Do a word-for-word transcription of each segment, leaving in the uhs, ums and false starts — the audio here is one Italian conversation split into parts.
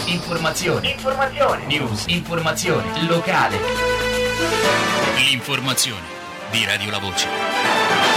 Informazione. Informazione. News. Informazione. Locale. L'informazione di Radio La Voce.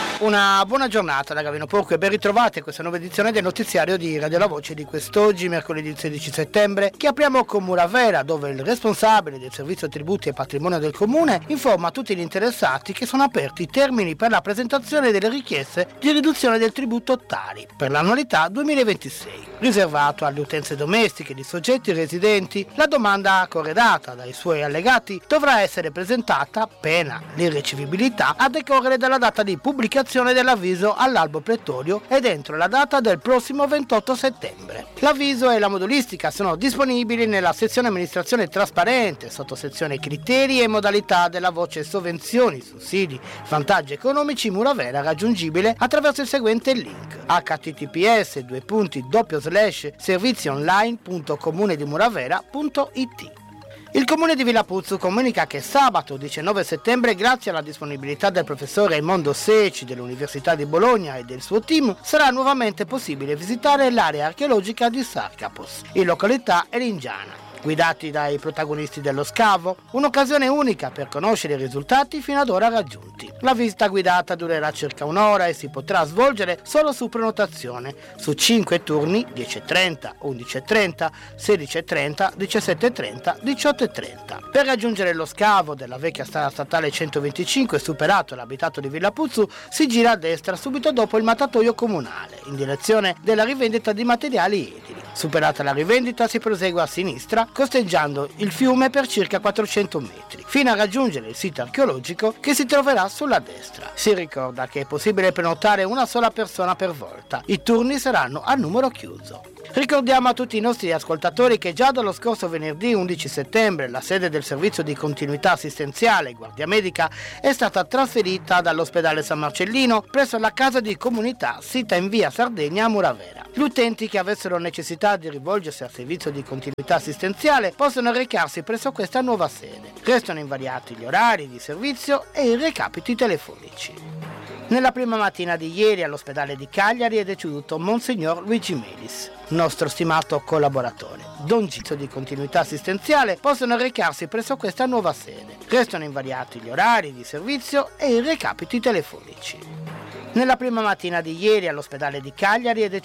Una buona giornata da Gavino Porco e ben ritrovati a questa nuova edizione del notiziario di Radio La Voce di quest'oggi, mercoledì sedici settembre, che apriamo con Muravera, dove il responsabile del servizio tributi e patrimonio del comune informa tutti gli interessati che sono aperti i termini per la presentazione delle richieste di riduzione del tributo Tari per l'annualità duemilaventisei. Riservato alle utenze domestiche di soggetti residenti, la domanda corredata dai suoi allegati dovrà essere presentata, pena l'irricevibilità, a decorrere dalla data di pubblicazione dell'avviso all'albo pretorio ed entro la data del prossimo ventotto settembre. L'avviso e la modulistica sono disponibili nella sezione amministrazione trasparente, sottosezione criteri e modalità della voce sovvenzioni, sussidi, vantaggi economici Muravera, raggiungibile attraverso il seguente link: h t t p s due punti doppio slash servizionline punto comune di muravera punto i t. Il comune di Villapuzzu comunica che sabato diciannove settembre, grazie alla disponibilità del professore Raimondo Seci dell'Università di Bologna e del suo team, sarà nuovamente possibile visitare l'area archeologica di Sarcapos, in località Eringiana. Guidati dai protagonisti dello scavo, un'occasione unica per conoscere i risultati fino ad ora raggiunti. La visita guidata durerà circa un'ora e si potrà svolgere solo su prenotazione, su cinque turni dieci e trenta, undici e trenta, sedici e trenta, diciassette e trenta, diciotto e trenta. Per raggiungere lo scavo della vecchia strada statale centoventicinque, superato l'abitato di Villapuzzu, si gira a destra subito dopo il mattatoio comunale, in direzione della rivendita di materiali edili. Superata la rivendita si prosegue a sinistra, costeggiando il fiume per circa quattrocento metri, fino a raggiungere il sito archeologico che si troverà sulla destra. Si ricorda che è possibile prenotare una sola persona per volta. I turni saranno a numero chiuso. Ricordiamo a tutti i nostri ascoltatori che già dallo scorso venerdì undici settembre la sede del servizio di continuità assistenziale Guardia Medica è stata trasferita dall'ospedale San Marcellino presso la casa di comunità sita in via Sardegna a Muravera. Gli utenti che avessero necessità di rivolgersi al servizio di continuità assistenziale possono recarsi presso questa nuova sede. Restano invariati gli orari di servizio e i recapiti telefonici. Nella prima mattina di ieri all'ospedale di Cagliari è deceduto Monsignor Luigi Melis, nostro stimato collaboratore. Don Gizzo di continuità assistenziale possono recarsi presso questa nuova sede. Restano invariati gli orari di servizio e i recapiti telefonici. Nella prima mattina di ieri all'ospedale di Cagliari è deceduto